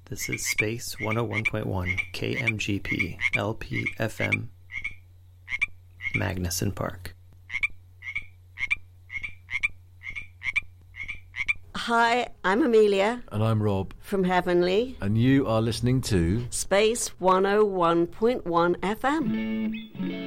This is Space 101.1 KMGP LP-FM Magnuson Park. Hi, I'm Amelia. And I'm Rob. From Heavenly. And you are listening to Space 101.1 FM.